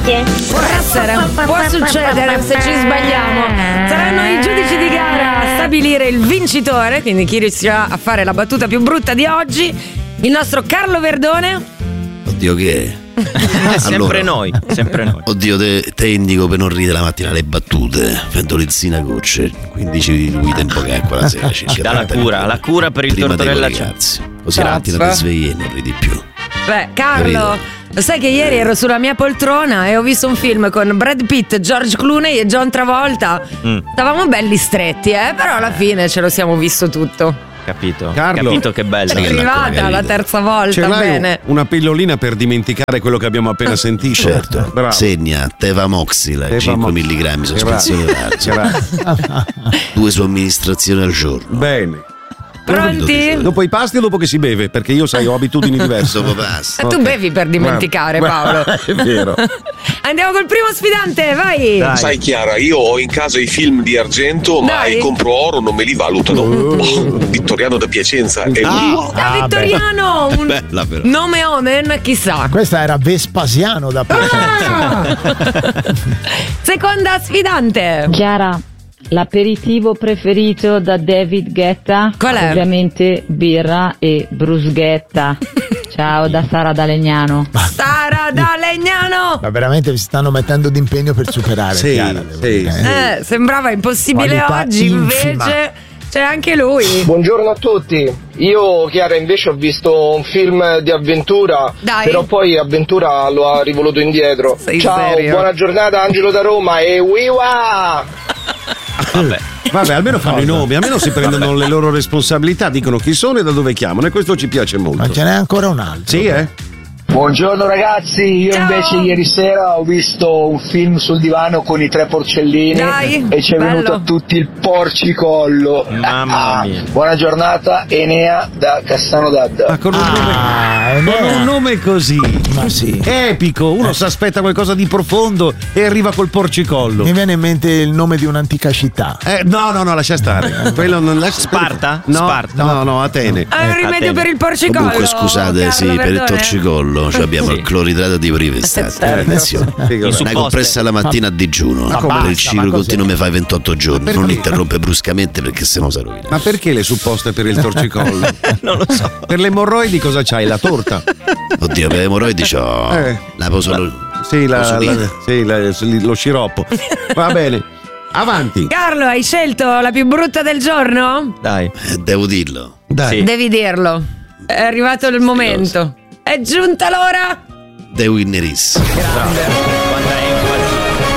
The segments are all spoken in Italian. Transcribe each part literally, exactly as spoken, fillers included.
Grazie. Può essere, può succedere se ci sbagliamo. Saranno i giudici di gara a stabilire il vincitore, quindi chi riuscirà a fare la battuta più brutta di oggi. Il nostro Carlo Verdone. Oddio, che è? Sempre noi, sempre noi. Oddio, te, te indico per non ridere la mattina le battute, fentolizzina gocce, quindici lui tempo che acqua la sera. Ci dà la cura, la cura per il tortorella. Ragazzi, così la mattina ti svegli e non ridi più. Beh, Carlo, lo sai che ieri ero sulla mia poltrona e ho visto un film con Brad Pitt, George Clooney e John Travolta. Mm. Stavamo belli stretti, eh, però alla fine ce lo siamo visto tutto. Capito, Carlo, capito che bello. È arrivata la terza volta, ce l'hai bene. Una pillolina per dimenticare quello che abbiamo appena sentito? Certo. Bravo. Segna Tevamoxila, Teva cinque mo- milligrammi sospensione oraria. Due somministrazioni al giorno. Bene. Pronti? Dopo i pasti o dopo che si beve? Perché io sai, ho abitudini diverse. Dopo pasti. Tu Ok. bevi per dimenticare, Guarda, Paolo. È vero. Andiamo col primo sfidante, vai. Dai. Sai Chiara, io ho in casa i film di argento, ma Dai. i compro oro non me li valutano. Oh, Vittoriano da Piacenza e Ah, Da Ah, Vittoriano, un bella però. nome omen, chissà. Questa era Vespasiano da Piacenza. Seconda sfidante. Chiara, l'aperitivo preferito da David Guetta? Qual è? Ovviamente birra e bruschetta. Ciao da Sara da Legnano. Sara da Legnano. Ma veramente vi stanno mettendo d'impegno per superare. Sì, Chiara, devo sì, dire, sì. Eh, sembrava impossibile Qualità oggi, infima. invece c'è anche lui. Buongiorno a tutti, io Chiara invece ho visto un film di avventura, Dai. però poi avventura lo ha rivoluto indietro. Sei Ciao, serio? buona giornata Angelo da Roma e wiwa! Vabbè. Vabbè, almeno fanno i nomi, almeno si prendono le loro responsabilità, dicono chi sono e da dove chiamano, e questo ci piace molto. Ma ce n'è ancora un altro. Sì, eh? Buongiorno ragazzi, io Ciao. invece ieri sera ho visto un film sul divano con i tre porcellini Dai, e ci è bello. venuto a tutti il porcicollo. Mamma mia. Buona giornata, Enea da Cassano d'Adda. Ma con un nome, Ah, è con vero. un nome così Ma sì. epico, uno si aspetta qualcosa di profondo e arriva col porcicollo. Mi viene in mente il nome di un'antica città. Eh, no, no, no, lascia stare. Quello non lascia Sparta? No, Sparta. no, no, Atene. È un rimedio Atene. per il porcicollo. Comunque scusate, Carlo sì, per il Verdone. torcicollo cioè abbiamo Sì. il cloridrato di privestate. Certo. Attenzione. Sì, In vabbè. supposte. Una compressa la mattina a digiuno. Ma Per basta, il ciclo ma cos'è? continuo mi fai ventotto giorni. Perché? Non interrompe bruscamente perché sennò si rovina. Ma perché le supposte per il torcicollo? Non lo so. Per le emorroidi cosa c'hai? La torta? Oddio, per le emorroidi c'ho Eh. la poso. Sì, la, Posolina. la- sì, la- lo sciroppo. Va bene. Avanti. Carlo, hai scelto la più brutta del giorno? Dai. Eh, Devo dirlo. Dai. Sì. Devi dirlo. È arrivato il momento. È giunta l'ora. The Winner is. Quanta enfasi.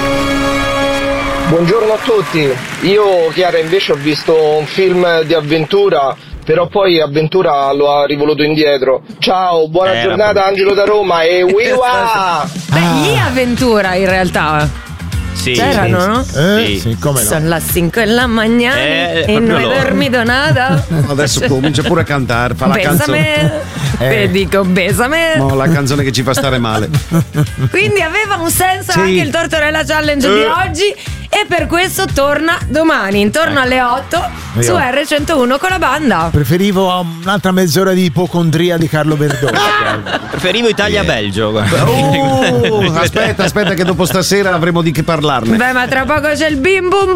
Buongiorno a tutti, io Chiara invece ho visto un film di avventura, però poi avventura lo ha rivoluto indietro. Ciao, buona Eh, giornata vabbè. Angelo da Roma e wiwa! Beh, gli avventura in realtà. Sì. C'erano, no? Eh, Sì. sì, come no. Sono le cinque della mañana Eh, e proprio non loro. he dormito nada. Adesso comincia pure a cantare, fa la canzone. Besame. Eh. Te dico besame. No, la canzone che ci fa stare male. Quindi aveva un senso Sì. anche il Tortorella Challenge di Eh. oggi e per questo torna domani intorno alle otto su Io. erre centouno con la banda. Preferivo un'altra mezz'ora di ipocondria di Carlo Verdone. Preferivo Italia-Belgio. guarda. Oh, aspetta, aspetta che dopo stasera avremo di che parlarne. Beh, ma tra poco c'è il bim bum